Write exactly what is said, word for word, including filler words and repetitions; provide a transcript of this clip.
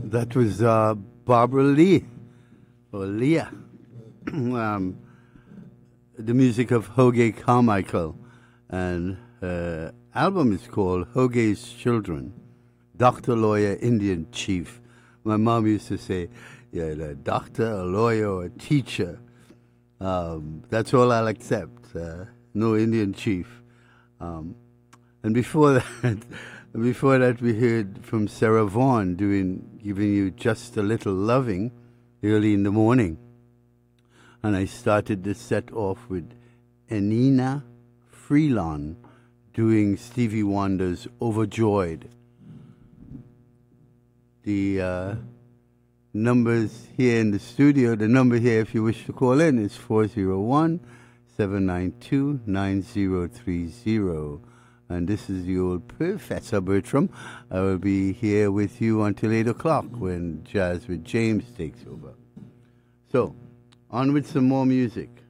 That was uh, Barbara Lee, or Leah. um, the music of Hoagy Carmichael. And her album is called Hoagy's Children, Doctor, Lawyer, Indian Chief. My mom used to say, yeah, a doctor, a lawyer, or a teacher. Um, that's all I'll accept. Uh, no Indian chief. Um, and before that, before that, we heard from Sarah Vaughan doing, giving you Just a Little Loving early in the morning. And I started the set off with Enina Freelon doing Stevie Wonder's Overjoyed. The uh, numbers here in the studio, the number here if you wish to call in is four oh one, seven nine two, nine oh three oh. And this is the old Professor Bertram. I will be here with you until eight o'clock when Jazz with James takes over. So, on with some more music.